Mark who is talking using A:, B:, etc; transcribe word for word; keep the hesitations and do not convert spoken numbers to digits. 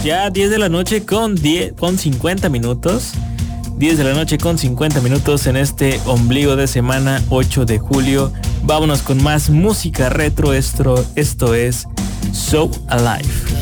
A: Ya diez de la noche con diez, con cincuenta minutos. diez de la noche con cincuenta minutos en este ombligo de semana ocho de julio. Vámonos con más música retro. Esto, esto es So Alive.